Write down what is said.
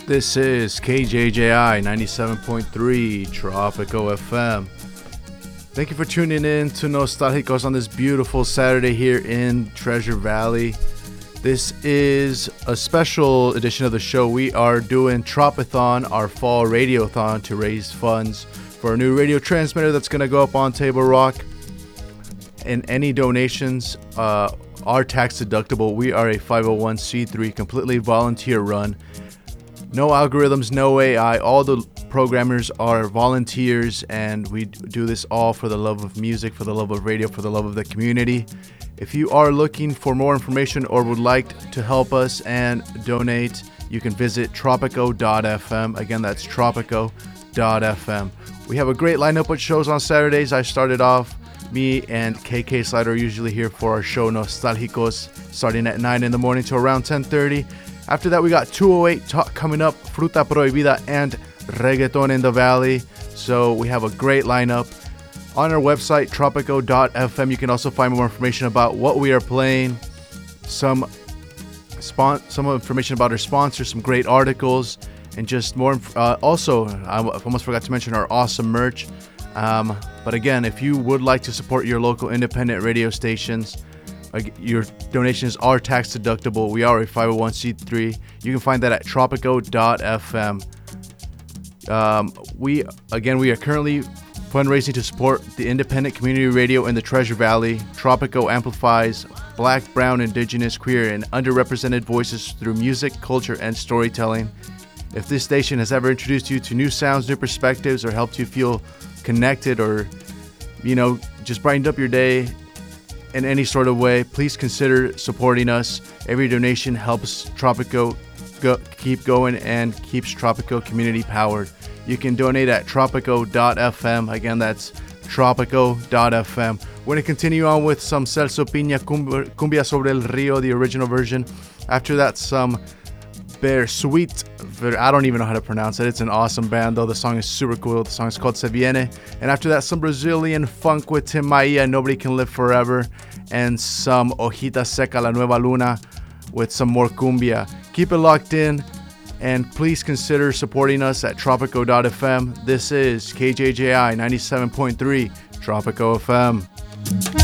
This is KJJI 97.3 Tropico FM. Thank you for tuning in to Nostalgicos on this beautiful Saturday here in Treasure Valley. This is a special edition of the show. We are doing Tropathon, our fall radiothon, to raise funds for a new radio transmitter that's going to go up on Table Rock. And any donations are tax deductible. We are a 501c3, completely volunteer run. No algorithms, no AI. All the programmers are volunteers, and we do this all for the love of music, for the love of radio, for the love of the community. If you are looking for more information or would like to help us and donate, you can visit tropico.fm. Again, that's tropico.fm. We have a great lineup of shows on Saturdays. I started off, me and KK Slider are usually here for our show Nostalgicos, starting at 9 in the morning to around 10:30. After that, we got 208 Talk coming up, Fruta Prohibida, and Reggaeton in the Valley. So we have a great lineup. On our website, tropico.fm, you can also find more information about what we are playing, some information about our sponsors, some great articles, and just more. Also, I almost forgot to mention our awesome merch. But again, if you would like to support your local independent radio stations, your donations are tax deductible. We are a 501c3. You can find that at tropico.fm. We are currently fundraising to support the independent community radio in the Treasure Valley. Tropico amplifies Black, Brown, Indigenous, queer, and underrepresented voices through music, culture, and storytelling. If this station has ever introduced you to new sounds, new perspectives, or helped you feel connected, or just brightened up your day in any sort of way, please consider supporting us. Every donation helps Tropico keep going and keeps Tropico community powered. You can donate at tropico.fm. Again, that's tropico.fm. We're going to continue on with some Celso Piña, Cumbia sobre el Río, the original version. After that, some Sweet. I don't even know how to pronounce it. It's an awesome band, though. The song is super cool. The song is called Se Viene. And after that, some Brazilian funk with Tim Maia, Nobody Can Live Forever. And some Hojita Seca, La Nueva Luna, with some more cumbia. Keep it locked in, and please consider supporting us at tropico.fm. This is KJJI 97.3 Tropico FM.